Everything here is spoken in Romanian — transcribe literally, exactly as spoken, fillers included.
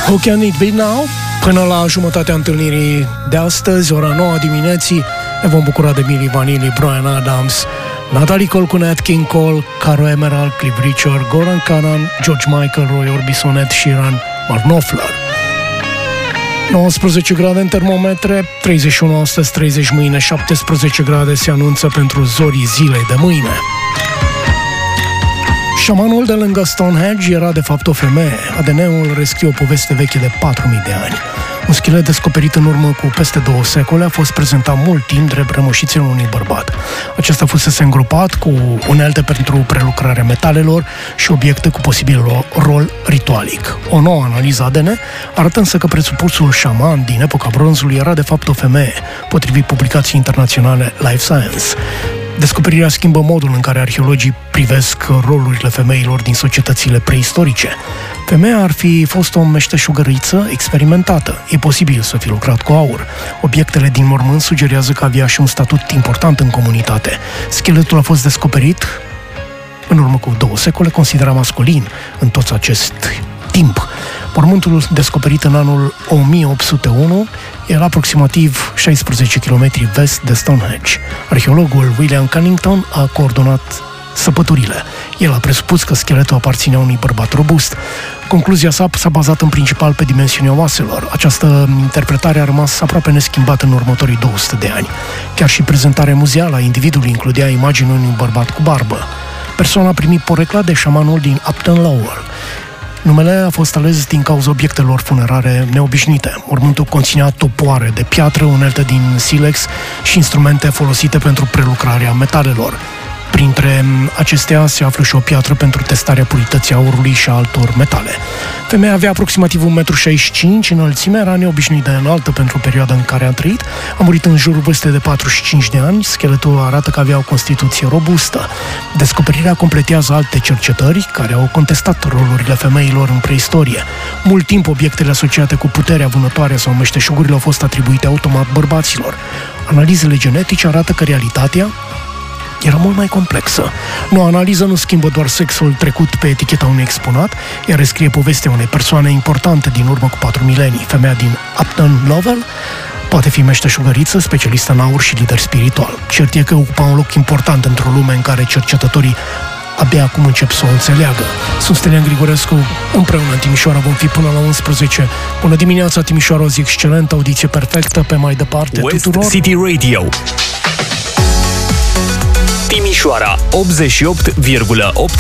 Who Can It Be Now? Până la jumătatea întâlnirii de astăzi, ora nouă dimineții, ne vom bucura de Milli Vanilli, Bryan Adams, Natalie Cole cu Nat King Cole, Caro Emerald, Cliff Richard, Goran Cannan, George Michael, Roy Orbison, Ed Sheeran, Mark Knopfler. nouăsprezece grade în termometre, treizeci și unu astăzi, treizeci mâine, șaptesprezece grade se anunță pentru zorii zilei de mâine. Șamanul de lângă Stonehenge era de fapt o femeie. A D N-ul rescrie o poveste veche de patru mii de ani. Un schelet descoperit în urmă cu peste două secole a fost prezentat mult timp drept rămășițele unui bărbat. Acesta fusese îngropat cu unelte pentru prelucrarea metalelor și obiecte cu posibil rol ritualic. O nouă analiză A D N arată însă că presupusul șaman din epoca bronzului era de fapt o femeie, potrivit publicației internaționale Life Science. Descoperirea schimbă modul în care arheologii privesc rolurile femeilor din societățile preistorice. Femeia ar fi fost o meșteșugăriță experimentată. E posibil să fi lucrat cu aur. Obiectele din mormânt sugerează că avea și un statut important în comunitate. Scheletul a fost descoperit în urmă cu două secole, considerat masculin în tot acest timp. Mormântul descoperit în anul o mie opt sute unu era aproximativ șaisprezece kilometri vest de Stonehenge. Arheologul William Cunnington a coordonat săpăturile. El a presupus că scheletul aparținea unui bărbat robust. Concluzia sa s-a bazat în principal pe dimensiunea oaselor. Această interpretare a rămas aproape neschimbată în următorii două sute de ani. Chiar și prezentarea muzeală a individului includea imaginea unui bărbat cu barbă. Persoana a primit porecla de șamanul din Upton Lowell. Numele a fost ales din cauza obiectelor funerare neobișnuite. Mormântul conținea topoare de piatră, unelte din silex și instrumente folosite pentru prelucrarea metalelor. Printre acestea se află și o piatră pentru testarea purității aurului și altor metale. Femeia avea aproximativ un metru șaizeci și cinci înălțime, era neobișnuit de înaltă pentru perioada în care a trăit, a murit în jurul vârstei de patruzeci și cinci de ani, scheletul arată că avea o constituție robustă. Descoperirea completează alte cercetări care au contestat rolurile femeilor în preistorie. Mult timp obiectele asociate cu puterea vânătoare sau meșteșugurile au fost atribuite automat bărbaților. Analizele genetice arată că realitatea era mult mai complexă. Noua analiză nu schimbă doar sexul trecut pe eticheta unui exponat, ea rescrie povestea unei persoane importante din urmă cu patru milenii. Femeia din Upton Lowell poate fi meșteșugăriță, specialistă în aur și lider spiritual. Cert e că ocupa un loc important într-o lume în care cercetătorii abia acum încep să o înțeleagă. Sunt Stelian Grigorescu, împreună în Timișoara vom fi până la unsprezece. Bună dimineața, Timișoara, o zi excelentă, audiție perfectă, pe mai departe West tuturor. City Radio Timișoara optzeci și opt virgulă opt